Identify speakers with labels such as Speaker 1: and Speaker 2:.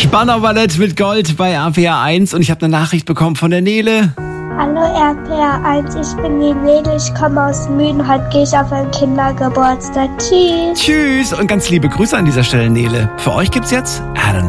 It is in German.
Speaker 1: Spanner Ballett mit Gold bei RPR 1 und ich habe eine Nachricht bekommen von der Nele.
Speaker 2: Hallo RPR 1, ich bin die Nele, ich komme aus Mühen, heute gehe ich auf einen Kindergeburtstag. Tschüss.
Speaker 1: Tschüss und ganz liebe Grüße an dieser Stelle, Nele. Für euch gibt's jetzt Alan